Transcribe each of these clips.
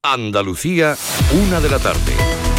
Andalucía, 1 de la tarde.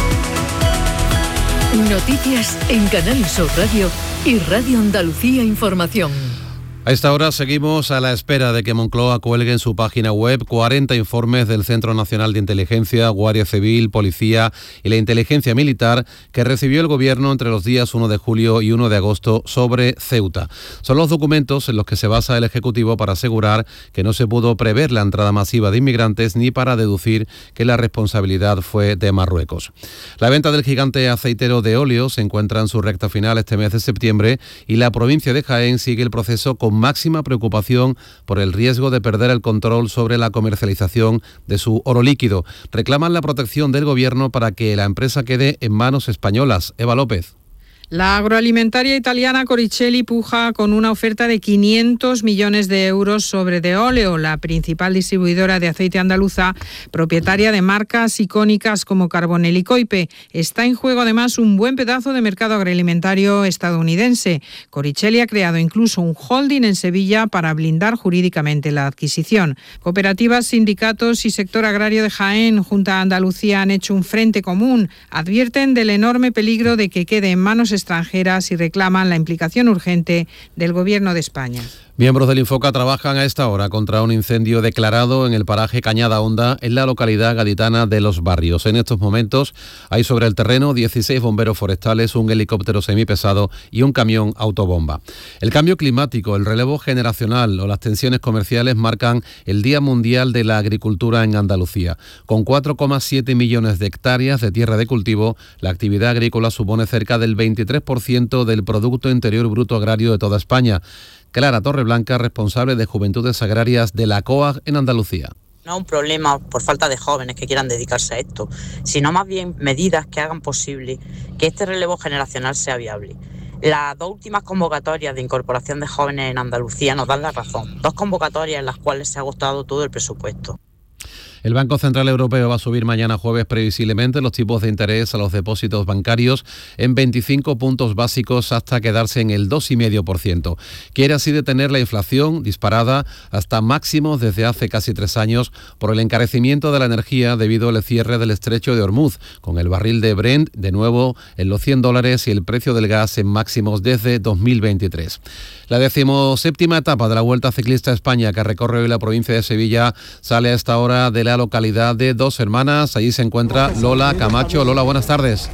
Noticias en Canal Sur Radio y Radio Andalucía Información. A esta hora seguimos a la espera de que Moncloa cuelgue en su página web 40 informes del Centro Nacional de Inteligencia, Guardia Civil, Policía y la Inteligencia Militar que recibió el Gobierno entre los días 1 de julio y 1 de agosto sobre Ceuta. Son los documentos en los que se basa el Ejecutivo para asegurar que no se pudo prever la entrada masiva de inmigrantes ni para deducir que la responsabilidad fue de Marruecos. La venta del gigante aceitero de óleo se encuentra en su recta final este mes de septiembre y la provincia de Jaén sigue el proceso con máxima preocupación por el riesgo de perder el control sobre la comercialización de su oro líquido. Reclaman la protección del Gobierno para que la empresa quede en manos españolas. Eva López. La agroalimentaria italiana Coricelli puja con una oferta de 500 millones de euros sobre De Oleo, la principal distribuidora de aceite andaluza, propietaria de marcas icónicas como Carbonell y Coipe. Está en juego además un buen pedazo de mercado agroalimentario estadounidense. Coricelli ha creado incluso un holding en Sevilla para blindar jurídicamente la adquisición. Cooperativas, sindicatos y sector agrario de Jaén, Junta a Andalucía, han hecho un frente común. Advierten del enorme peligro de que quede en manos extranjeras y reclaman la implicación urgente del Gobierno de España. Miembros del Infoca trabajan a esta hora contra un incendio declarado en el paraje Cañada Honda, en la localidad gaditana de Los Barrios. En estos momentos hay sobre el terreno 16 bomberos forestales, un helicóptero semipesado y un camión autobomba. El cambio climático, el relevo generacional o las tensiones comerciales marcan el Día Mundial de la Agricultura en Andalucía. Con 4,7 millones de hectáreas de tierra de cultivo, la actividad agrícola supone cerca del 23% del Producto Interior Bruto Agrario de toda España. Clara Torreblanca, responsable de Juventudes Agrarias de la COAG en Andalucía. No es un problema por falta de jóvenes que quieran dedicarse a esto, sino más bien medidas que hagan posible que este relevo generacional sea viable. Las 2 últimas convocatorias de incorporación de jóvenes en Andalucía nos dan la razón. 2 convocatorias en las cuales se ha agotado todo el presupuesto. El Banco Central Europeo va a subir mañana jueves previsiblemente los tipos de interés a los depósitos bancarios en 25 puntos básicos hasta quedarse en el 2,5%. Quiere así detener la inflación disparada hasta máximos desde hace casi 3 años por el encarecimiento de la energía debido al cierre del estrecho de Hormuz, con el barril de Brent de nuevo en los $100 y el precio del gas en máximos desde 2023. La 17ª etapa de la Vuelta Ciclista a España, que recorre hoy la provincia de Sevilla, sale a esta hora de la localidad de Dos Hermanas. Allí se encuentra Lola Camacho. Lola, buenas tardes.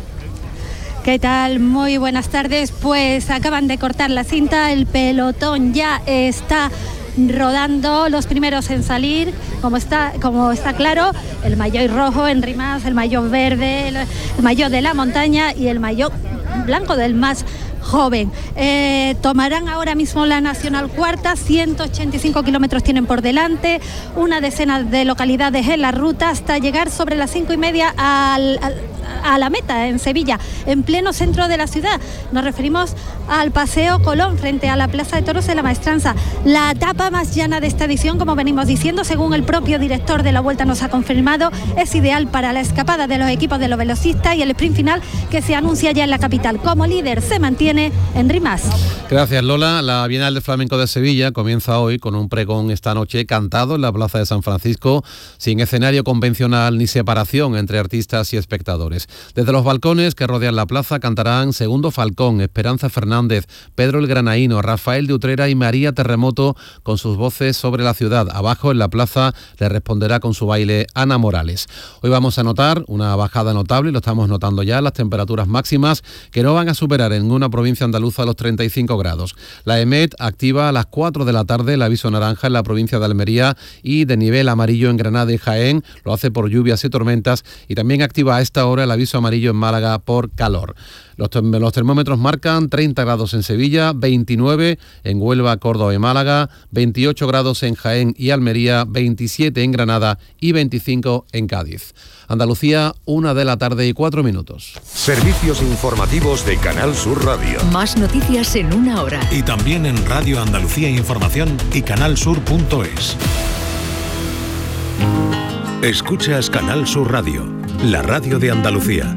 ¿Qué tal? Muy buenas tardes. Pues acaban de cortar la cinta, el pelotón ya está rodando, los primeros en salir, como está claro, el maillot rojo en rimas, el maillot verde, el maillot de la montaña y el maillot blanco del más joven. Tomarán ahora mismo la Nacional Cuarta, 185 kilómetros tienen por delante, una decena de localidades en la ruta hasta llegar sobre las 5:30 a la meta en Sevilla, en pleno centro de la ciudad. Nos referimos al Paseo Colón, frente a la Plaza de Toros de la Maestranza. La etapa más llana de esta edición, como venimos diciendo, según el propio director de la Vuelta nos ha confirmado, es ideal para la escapada de los equipos de los velocistas y el sprint final que se anuncia ya en la capital. Como líder se mantiene en Rimas. Gracias, Lola. La Bienal de Flamenco de Sevilla comienza hoy con un pregón esta noche cantado en la Plaza de San Francisco, sin escenario convencional ni separación entre artistas y espectadores. Desde los balcones que rodean la plaza cantarán Segundo Falcón, Esperanza Fernández, Pedro el Granaíno, Rafael de Utrera y María Terremoto con sus voces sobre la ciudad. Abajo en la plaza le responderá con su baile Ana Morales. Hoy vamos a notar una bajada notable, lo estamos notando ya, las temperaturas máximas que no van a superar en ninguna provincia andaluza los 35 grados. La EMET activa a las 4 de la tarde el aviso naranja en la provincia de Almería y de nivel amarillo en Granada y Jaén, lo hace por lluvias y tormentas, y también activa a esta hora el aviso amarillo en Málaga por calor. Los termómetros marcan 30 grados en Sevilla, 29 en Huelva, Córdoba y Málaga, 28 grados en Jaén y Almería, 27 en Granada y 25 en Cádiz. Andalucía, 1 de la tarde y 4 minutos. Servicios informativos de Canal Sur Radio. Más noticias en 1 hora. Y también en Radio Andalucía Información y canalsur.es. Escuchas Canal Sur Radio, la radio de Andalucía.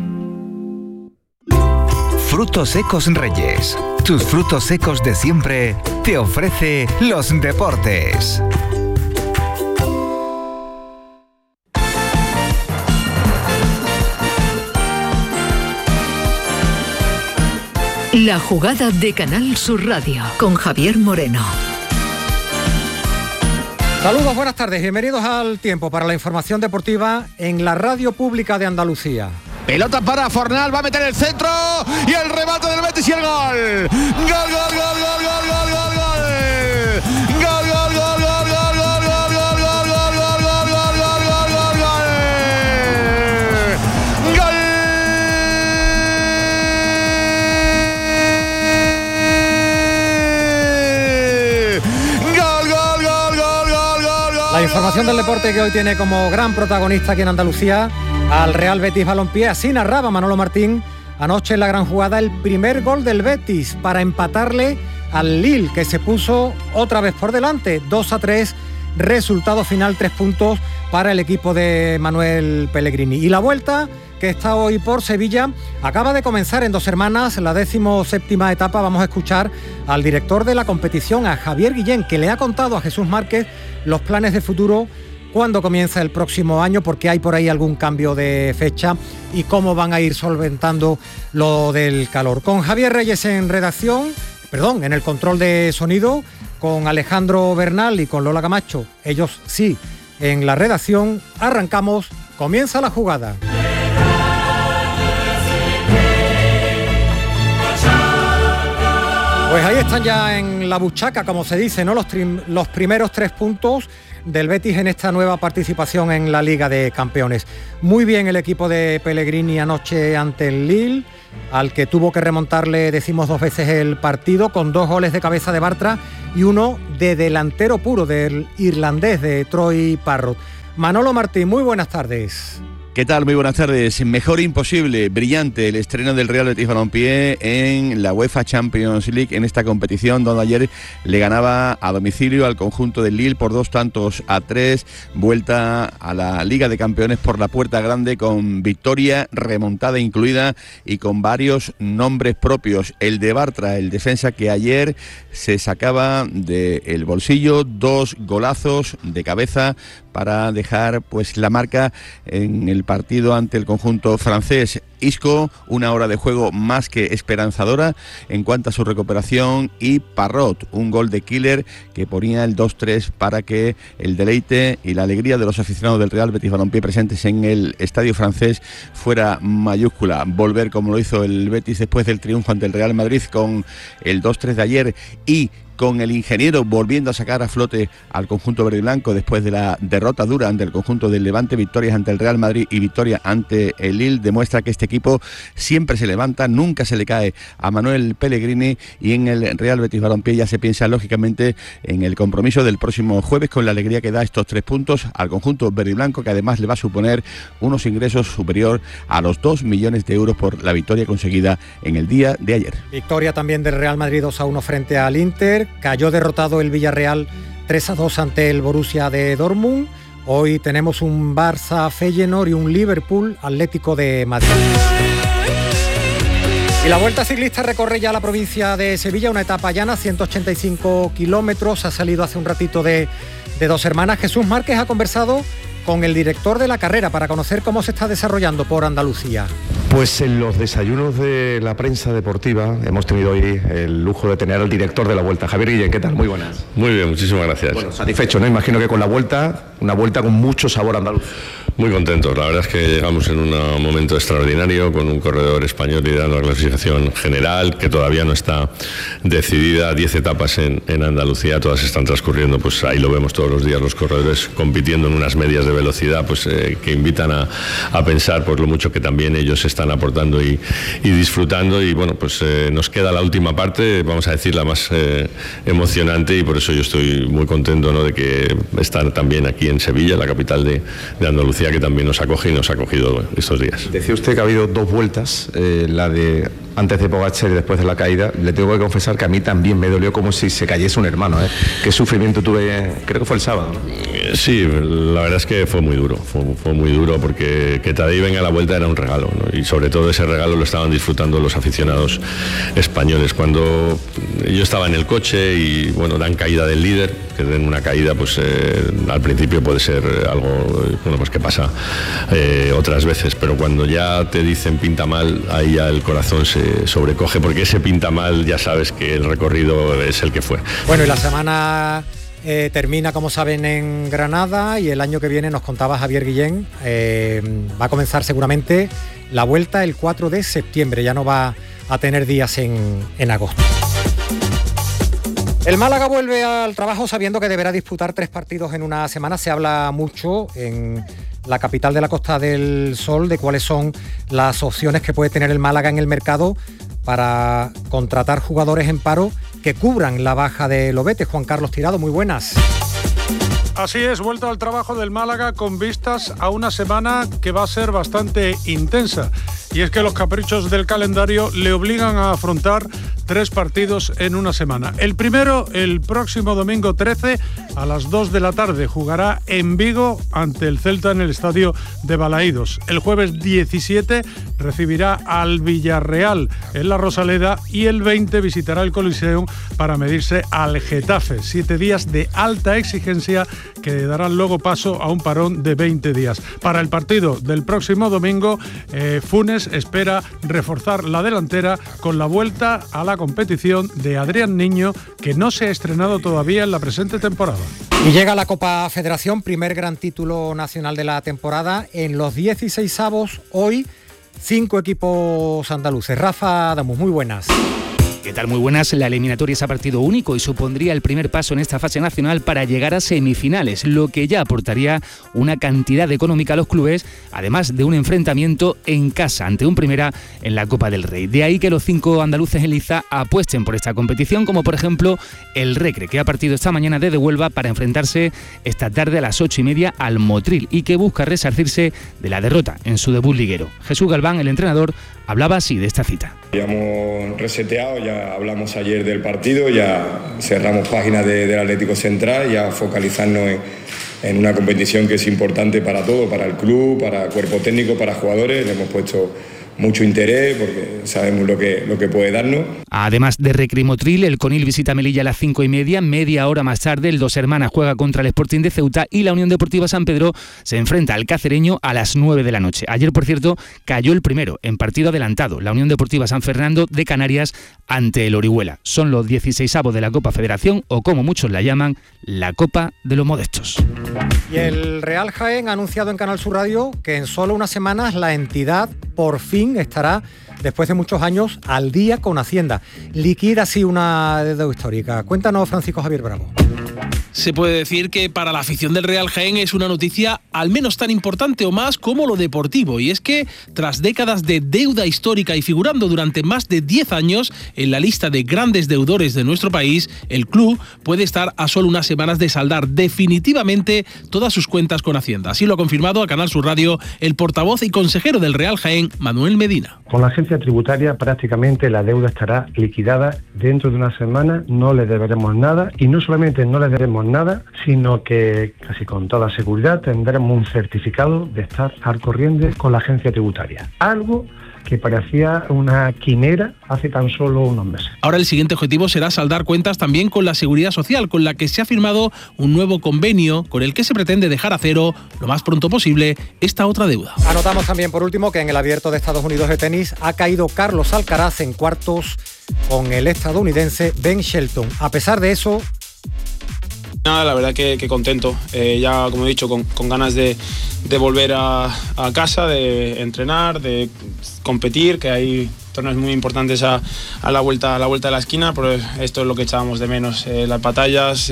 Frutos Secos Reyes. Tus frutos secos de siempre te ofrece los deportes. La jugada de Canal Sur Radio con Javier Moreno. Saludos, buenas tardes, bienvenidos al Tiempo para la información deportiva en la Radio Pública de Andalucía. Pelota para Fornal, va a meter el centro y el remate del Betis y el gol. Gol, gol, gol, gol, gol, gol, gol, gol. Gol, gol, gol, gol, gol, gol, gol, gol, gol, gol, gol, gol, gol, gol, gol, gol, gol. La información del deporte que hoy tiene como gran protagonista aquí en Andalucía al Real Betis Balompié. Así narraba Manolo Martín anoche en la gran jugada el primer gol del Betis para empatarle al Lille, que se puso otra vez por delante, 2-3, resultado final 3 puntos para el equipo de Manuel Pellegrini. Y la vuelta, que está hoy por Sevilla, acaba de comenzar en Dos Hermanas, la 17ª etapa. Vamos a escuchar al director de la competición, a Javier Guillén, que le ha contado a Jesús Márquez los planes de futuro cuándo comienza el próximo año, porque hay por ahí algún cambio de fecha y cómo van a ir solventando lo del calor. Con Javier Reyes en en el control de sonido, con Alejandro Bernal y con Lola Camacho, ellos sí, en la redacción. Arrancamos, comienza la jugada. Pues ahí están ya en la buchaca, como se dice, ¿no? Los primeros 3 puntos del Betis en esta nueva participación en la Liga de Campeones. Muy bien el equipo de Pellegrini anoche ante el Lille, al que tuvo que remontarle, decimos, 2 veces el partido, con 2 goles de cabeza de Bartra y uno de delantero puro del irlandés, de Troy Parrott. Manolo Martín, muy buenas tardes. ¿Qué tal? Muy buenas tardes. Mejor imposible, brillante el estreno del Real Betis Balompié en la UEFA Champions League, en esta competición donde ayer le ganaba a domicilio al conjunto del Lille por 2-3, vuelta a la Liga de Campeones por la puerta grande, con victoria, remontada incluida y con varios nombres propios. El de Bartra, el defensa que ayer se sacaba del bolsillo 2 golazos de cabeza para dejar pues la marca en el partido ante el conjunto francés. Isco, una hora de juego más que esperanzadora en cuanto a su recuperación, y Parrott, un gol de killer que ponía el 2-3 para que el deleite y la alegría de los aficionados del Real Betis Balompié presentes en el estadio francés fuera mayúscula. Volver como lo hizo el Betis después del triunfo ante el Real Madrid con el 2-3 de ayer, y con el ingeniero volviendo a sacar a flote al conjunto verde y blanco después de la derrota dura ante el conjunto del Levante, victorias ante el Real Madrid y victoria ante el Lille, demuestra que este equipo siempre se levanta, nunca se le cae a Manuel Pellegrini, y en el Real Betis Balompié ya se piensa lógicamente en el compromiso del próximo jueves, con la alegría que da estos 3 puntos al conjunto verde y blanco, que además le va a suponer unos ingresos superior a los 2 millones de euros por la victoria conseguida en el día de ayer. Victoria también del Real Madrid 2-1 frente al Inter. Cayó derrotado el Villarreal 3-2 ante el Borussia de Dortmund. Hoy tenemos un Barça Feyenoord y un Liverpool Atlético de Madrid. Y la Vuelta Ciclista recorre ya la provincia de Sevilla, una etapa llana, 185 kilómetros. Ha salido hace un ratito de Dos Hermanas. Jesús Márquez ha conversado con el director de la carrera para conocer cómo se está desarrollando por Andalucía. Pues en los desayunos de la prensa deportiva hemos tenido hoy el lujo de tener al director de la Vuelta, Javier Guillén. ¿Qué tal? Muy buenas. Muy bien, muchísimas gracias. Bueno, satisfecho, ¿no? Imagino que con la Vuelta, una Vuelta con mucho sabor andaluz. Muy contentos, la verdad es que llegamos en un momento extraordinario, con un corredor español liderando la clasificación general, que todavía no está decidida, 10 etapas en Andalucía, todas están transcurriendo, pues ahí lo vemos todos los días, los corredores compitiendo en unas medias de velocidad, pues que invitan a pensar por lo mucho que también ellos están aportando y disfrutando, y bueno, pues nos queda la última parte, vamos a decir la más emocionante, y por eso yo estoy muy contento, ¿no?, de que están también aquí en Sevilla, la capital de Andalucía, que también nos acoge y nos ha acogido estos días. Decía usted que ha habido 2 vueltas, la de antes de Pogačar y después de la caída. Le tengo que confesar que a mí también me dolió como si se cayese un hermano, ¿eh? Qué sufrimiento tuve, creo que fue el sábado, ¿no? Sí, la verdad es que fue muy duro, fue muy duro porque que Tadei venga a la vuelta era un regalo, ¿no? Y sobre todo ese regalo lo estaban disfrutando los aficionados españoles. Cuando yo estaba en el coche y bueno, dan caída del líder, que den una caída pues al principio puede ser algo bueno, pues que pasa otras veces, pero cuando ya te dicen pinta mal, ahí ya el corazón se sobrecoge, porque ese pinta mal ya sabes que el recorrido es el que fue. Bueno, y la semana termina, como saben, en Granada, y el año que viene, nos contaba Javier Guillén, va a comenzar seguramente la vuelta el 4 de septiembre, ya no va a tener días en agosto. El Málaga vuelve al trabajo sabiendo que deberá disputar 3 partidos en una semana. Se habla mucho en la capital de la Costa del Sol de cuáles son las opciones que puede tener el Málaga en el mercado para contratar jugadores en paro que cubran la baja de Lobete. Juan Carlos Tirado, muy buenas. Así es, vuelta al trabajo del Málaga con vistas a una semana que va a ser bastante intensa. Y es que los caprichos del calendario le obligan a afrontar 3 partidos en una semana. El primero, el próximo domingo 13 a las 2 de la tarde. Jugará en Vigo ante el Celta en el estadio de Balaídos. El jueves 17 recibirá al Villarreal en la Rosaleda y el 20 visitará el Coliseum para medirse al Getafe. 7 días de alta exigencia que darán luego paso a un parón de 20 días. Para el partido del próximo domingo, Funes espera reforzar la delantera con la vuelta a la competición de Adrián Niño, que no se ha estrenado todavía en la presente temporada. Y llega la Copa Federación, primer gran título nacional de la temporada. En los 16avos, hoy, 5 equipos andaluces. Rafa Adamus, muy buenas. ¿Qué tal? Muy buenas. La eliminatoria es a partido único y supondría el primer paso en esta fase nacional para llegar a semifinales, lo que ya aportaría una cantidad económica a los clubes, además de un enfrentamiento en casa ante un Primera en la Copa del Rey. De ahí que los 5 andaluces en liza apuesten por esta competición, como por ejemplo el Recre, que ha partido esta mañana desde Huelva para enfrentarse esta tarde a las 8:30 al Motril y que busca resarcirse de la derrota en su debut liguero. Jesús Galván, el entrenador, hablaba así de esta cita. Ya hemos reseteado, ya hablamos ayer del partido, ya cerramos páginas del Atlético Central, ya focalizarnos en una competición que es importante para todo, para el club, para el cuerpo técnico, para jugadores. Le hemos puesto mucho interés porque sabemos lo que puede darnos. Además de Recre y Motril, el Conil visita Melilla a las 5:30, media hora más tarde el Dos Hermanas juega contra el Sporting de Ceuta y la Unión Deportiva San Pedro se enfrenta al Cacereño a las 9 de la noche. Ayer, por cierto, cayó el primero en partido adelantado, la Unión Deportiva San Fernando de Canarias ante el Orihuela. Son los 16avos de la Copa Federación, o como muchos la llaman, la Copa de los Modestos. Y el Real Jaén ha anunciado en Canal Sur Radio que en solo unas semanas la entidad por fin estará, después de muchos años, al día con Hacienda. Liquida así una deuda histórica. Cuéntanos, Francisco Javier Bravo. Se puede decir que para la afición del Real Jaén es una noticia al menos tan importante o más como lo deportivo, y es que tras décadas de deuda histórica y figurando durante más de 10 años en la lista de grandes deudores de nuestro país, el club puede estar a solo unas semanas de saldar definitivamente todas sus cuentas con Hacienda. Así lo ha confirmado a Canal Sur Radio el portavoz y consejero del Real Jaén, Manuel Medina. Con la agencia tributaria prácticamente la deuda estará liquidada dentro de una semana, no le deberemos nada, y no solamente no le debemos nada, sino que casi con toda seguridad tendremos un certificado de estar al corriente con la agencia tributaria. Algo que parecía una quimera hace tan solo unos meses. Ahora el siguiente objetivo será saldar cuentas también con la Seguridad Social, con la que se ha firmado un nuevo convenio con el que se pretende dejar a cero lo más pronto posible esta otra deuda. Anotamos también, por último, que en el Abierto de Estados Unidos de tenis ha caído Carlos Alcaraz en cuartos con el estadounidense Ben Shelton. A pesar de eso... Nada, la verdad que contento, ya como he dicho, con ganas de volver a casa, de entrenar, de competir, que hay torneos muy importantes a la vuelta de la esquina, pero esto es lo que echábamos de menos, las batallas,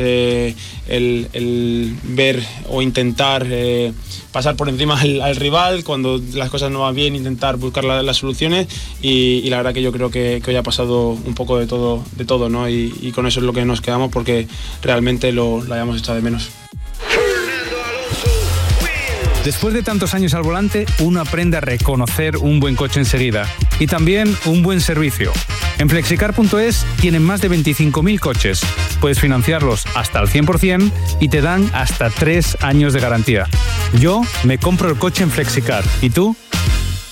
el ver o intentar pasar por encima al rival, cuando las cosas no van bien, intentar buscar las soluciones, y la verdad que yo creo que hoy ha pasado un poco de todo, ¿no? Y con eso es lo que nos quedamos, porque realmente lo hayamos echado de menos. Después de tantos años al volante, uno aprende a reconocer un buen coche enseguida y también un buen servicio. En flexicar.es tienen más de 25.000 coches. Puedes financiarlos hasta el 100% y te dan hasta 3 años de garantía. Yo me compro el coche en Flexicar. ¿Y tú?